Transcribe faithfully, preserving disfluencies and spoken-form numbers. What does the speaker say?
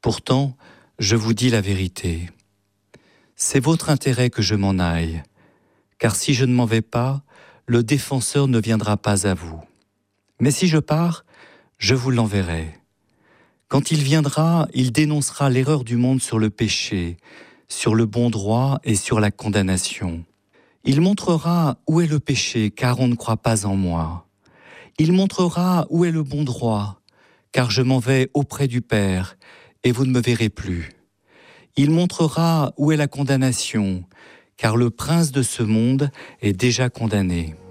Pourtant, je vous dis la vérité. C'est votre intérêt que je m'en aille, car si je ne m'en vais pas, le défenseur ne viendra pas à vous. Mais si je pars, je vous l'enverrai. Quand il viendra, il dénoncera l'erreur du monde sur le péché, sur le bon droit et sur la condamnation. Il montrera où est le péché, car on ne croit pas en moi. Il montrera où est le bon droit, car je m'en vais auprès du Père, et vous ne me verrez plus. Il montrera où est la condamnation, car le prince de ce monde est déjà condamné.